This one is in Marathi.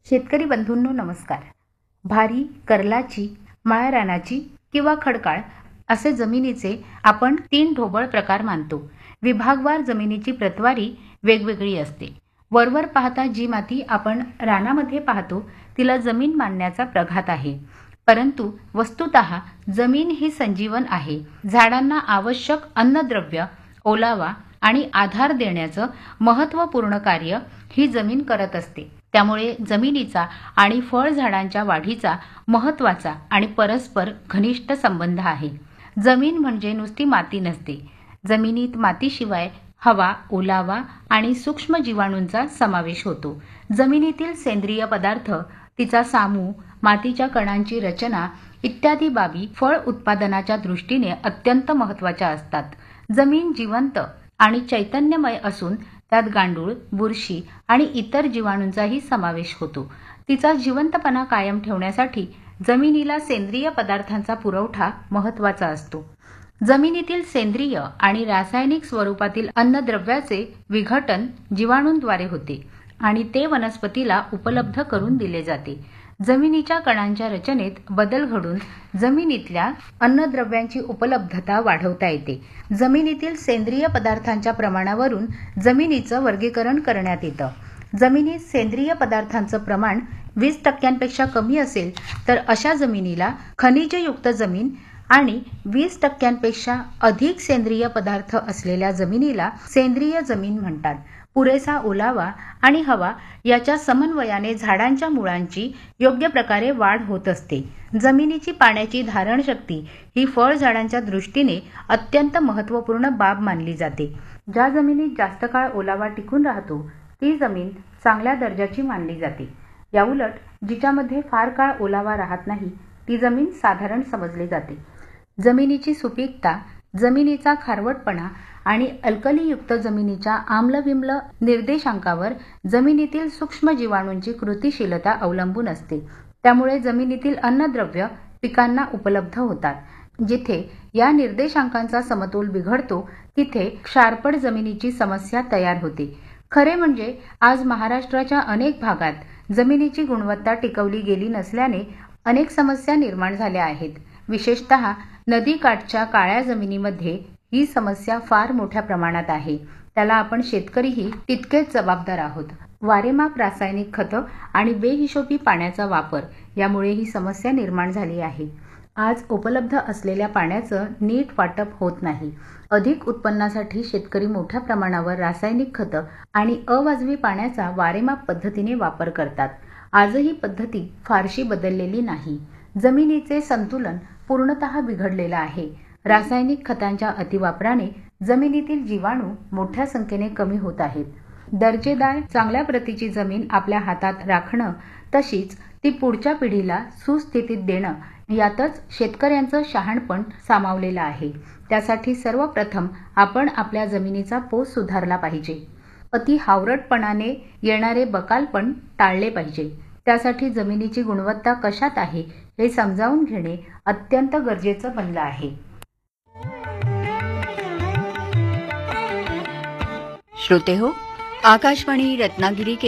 शेतकरी बंधूंनो नमस्कार. भारी, कर्लाची, माळरानाची किंवा खडकाळ असे जमिनीचे आपण 3 ढोबळ प्रकार मानतो. विभागवार जमिनीची प्रतवारी वेगवेगळी असते. वरवर पाहता जी माती आपण रानामध्ये पाहतो तिला जमीन मानण्याचा प्रघात आहे. परंतु वस्तुतः जमीन ही संजीवन आहे. झाडांना आवश्यक अन्नद्रव्य, ओलावा आणि आधार देण्याचं महत्त्वपूर्ण कार्य ही जमीन करत असते. त्यामुळे जमिनीचा आणि फळझाडांच्या वाढीचा महत्त्वाचा आणि परस्पर घनिष्ठ संबंध आहे. जमीन म्हणजे नुसती माती नसते. जमिनीत मातीशिवाय हवा, ओलावा आणि सूक्ष्म जीवाणूंचा समावेश होतो. जमिनीतील सेंद्रिय पदार्थ, तिचा सामू, मातीच्या कणांची रचना इत्यादी बाबी फळ उत्पादनाच्या दृष्टीने अत्यंत महत्त्वाच्या असतात. जमीन जिवंत आणि चैतन्यमय असून त्यात गांडूळ, बुरशी आणि इतर जीवाणूंचाही समावेश होतो. तिचा जिवंतपणा कायम ठेवण्यासाठी जमिनीला सेंद्रिय पदार्थांचा पुरवठा महत्त्वाचा असतो. जमिनीतील सेंद्रिय आणि रासायनिक स्वरूपातील अन्नद्रव्याचे विघटन जीवाणूंद्वारे होते आणि ते वनस्पतीला उपलब्ध करून दिले जाते. जमिनीच्या कणांच्या रचनेत बदल घडून जमिनीतल्या अन्नद्रव्यांची उपलब्धता वाढवता येते. जमिनीतील सेंद्रिय पदार्थांच्या प्रमाणावरून जमिनीचं वर्गीकरण करण्यात येतं. जमिनीत सेंद्रिय पदार्थांचं प्रमाण 20% कमी असेल तर अशा जमिनीला खनिजयुक्त जमीन आणि 20% अधिक सेंद्रिय पदार्थ असलेल्या जमिनीला सेंद्रिय जमीन म्हणतात. पुरेसा ओलावा आणि हवा याच्या समन्वयाने झाडांच्या मुळांची योग्य प्रकारे वाढ होत असते. जमिनीची पाण्याची धारणशक्ती ही फळझाडांच्या दृष्टीने अत्यंत महत्त्वपूर्ण बाब मानली जाते. ज्या जमिनीत जास्त काळ ओलावा टिकून राहतो ती जमीन चांगल्या दर्जाची मानली जाते. याउलट जिच्यामध्ये फार काळ ओलावा राहत नाही ती जमीन साधारण समजली जाते. जमिनीची सुपीकता, जमिनीचा खारवटपणा आणि अल्कलीयुक्त जमिनीच्या आम्लविम्ल निर्देशांकावर जमिनीतील सूक्ष्म जीवाणूंची कृतिशीलता अवलंबून असते. त्यामुळे जमिनीतील अन्नद्रव्य पिकांना उपलब्ध होतात. जिथे या निर्देशांकांचा समतोल बिघडतो तिथे क्षारपड जमिनीची समस्या तयार होते. खरे म्हणजे आज महाराष्ट्राच्या अनेक भागात जमिनीची गुणवत्ता टिकवली गेली नसल्याने अनेक समस्या निर्माण झाल्या आहेत. विशेषतः नदीकाठच्या काळ्या जमिनीमध्ये ही समस्या फार मोठ्या प्रमाणात आहे. त्याला आपण शेतकरीही तितकेच जबाबदार आहोत. वारेमाप रासायनिक खतं आणि बेहिशोबी पाण्याचा वापर यामुळे ही समस्या निर्माण झाली आहे. आज उपलब्ध असलेल्या पाण्याचं नीट वाटप होत नाही. अधिक उत्पन्नासाठी शेतकरी मोठ्या प्रमाणावर रासायनिक खतं आणि अवाजवी पाण्याचा वारेमाप पद्धतीने वापर करतात. आजही पद्धती फारशी बदललेली नाही. जमिनीचे संतुलन पूर्णतः बिघडलेलं आहे. रासायनिक खतांच्या अतिवापराने जमिनीतील जीवाणू मोठ्या संख्येने कमी होत आहेत. दर्जेदार चांगल्या प्रतीची जमीन आपल्या हातात राखणं तशीच ती पुढच्या पिढीला सुस्थितीत देणं यातच शेतकऱ्यांचं शहाणपण सामावलेलं आहे. त्यासाठी सर्वप्रथम आपण आपल्या जमिनीचा पोत सुधारला पाहिजे. अति हावरटपणाने येणारे बकालपण टाळले पाहिजे. त्यासाठी जमिनीची गुणवत्ता कशात आहे हे समजावून घेणे अत्यंत गरजेचं बनलं आहे. श्रोते हो, आकाशवाणी रत्नागिरी